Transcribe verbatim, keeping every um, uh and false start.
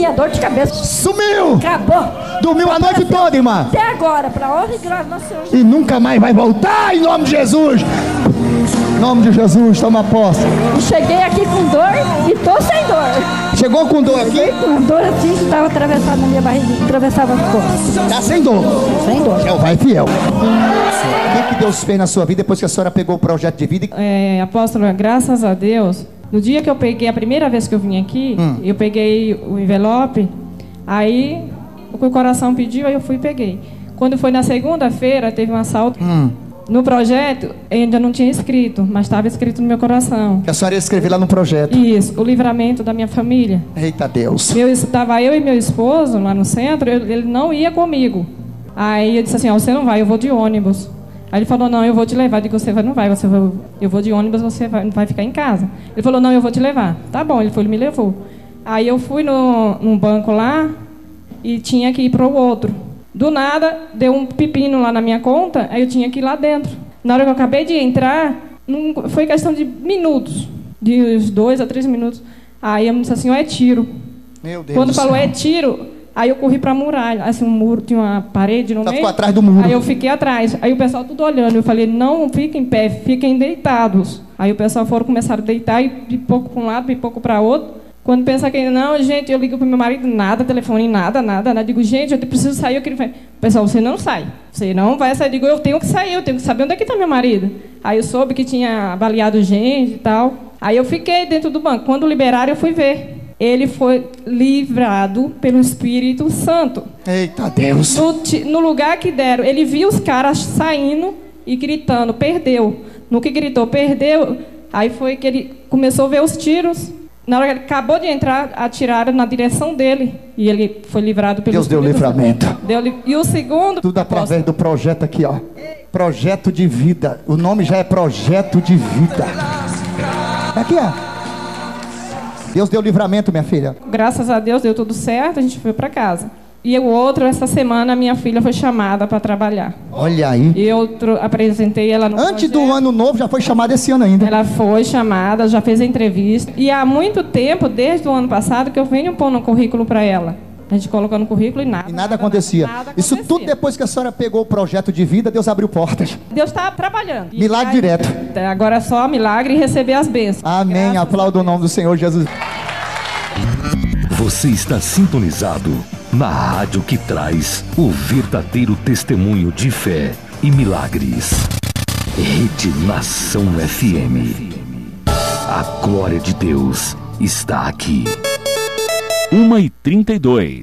minha dor de cabeça sumiu. Acabou. Dormiu a noite toda, irmã. Até agora, pra honra e glória do nosso Senhor. E nunca mais vai voltar, em nome de Jesus. Em nome de Jesus, toma posse. E cheguei aqui com dor e tô sem dor. Chegou com dor aqui? Cheguei com dor assim que estava atravessada na minha barriga, atravessava as costas. Tá sem dor? Sem dor. É o vai fiel. O que, que Deus fez na sua vida depois que a senhora pegou o projeto de vida? É, apóstolo, graças a Deus, no dia que eu peguei, a primeira vez que eu vim aqui, hum. eu peguei o envelope, aí o que o coração pediu, aí eu fui e peguei. Quando foi na segunda-feira, teve um assalto. Hum. No projeto, eu ainda não tinha escrito, mas estava escrito no meu coração. Que a senhora ia escrever lá no projeto. Isso, o livramento da minha família. Eita Deus. Estava eu e meu esposo lá no centro, eu, ele não ia comigo. Aí eu disse assim, ó, você não vai, eu vou de ônibus. Aí ele falou, não, eu vou te levar. Eu digo, você vai, não vai, você vai, eu vou de ônibus, você vai, vai ficar em casa. Ele falou, não, eu vou te levar. Tá bom, ele foi, ele me levou. Aí eu fui no, num banco lá e tinha que ir para o outro. Do nada, deu um pepino lá na minha conta, aí eu tinha que ir lá dentro. Na hora que eu acabei de entrar, não, foi questão de minutos, de uns dois a três minutos. Aí eu me disse assim, ó, é tiro. Meu Deus. Quando falou é tiro, aí eu corri para a muralha. Assim, um muro, tinha uma parede no Só meio. ficou atrás do muro. Aí eu fiquei atrás. Aí o pessoal tudo olhando. Eu falei, não fiquem em pé, fiquem deitados. Aí o pessoal foram começar a deitar, e de pouco para um lado, de pouco para outro. Quando pensa que, não, gente, eu ligo para o meu marido, nada, telefone, nada, nada, nada. Digo, gente, eu preciso sair. Eu queria... Pessoal, você não sai. Você não vai sair. Digo, eu tenho que sair, eu tenho que saber onde é que está meu marido. Aí eu soube que tinha baleado gente e tal. Aí eu fiquei dentro do banco. Quando liberaram, eu fui ver. Ele foi livrado pelo Espírito Santo. Eita Deus. No, no lugar que deram, ele viu os caras saindo e gritando, perdeu. No que gritou, perdeu, aí foi que ele começou a ver os tiros. Na hora que ele acabou de entrar, atiraram na direção dele. E ele foi livrado pelo Deus deu livramento. Deu li... E o segundo... Tudo através do projeto aqui, ó. Projeto de vida. O nome já é projeto de vida. Aqui, ó. Deus deu livramento, minha filha. Graças a Deus deu tudo certo, a gente foi para casa. E o outro, essa semana, minha filha foi chamada para trabalhar. Olha aí. E eu apresentei ela no Antes projeto. do ano novo, já foi chamada esse ano ainda. Ela foi chamada, já fez a entrevista. E há muito tempo, desde o ano passado, que eu venho pôr no currículo para ela. A gente colocou no currículo e nada. E nada, nada acontecia. Nada Isso acontecia. tudo depois que a senhora pegou o projeto de vida, Deus abriu portas. Deus está trabalhando. Milagre aí, direto. Agora é só milagre e receber as bênçãos. Amém. Aplauda o nome do Senhor Jesus. Você está sintonizado na rádio que traz o verdadeiro testemunho de fé e milagres. Rede Nação F M. A glória de Deus está aqui. uma e trinta e dois.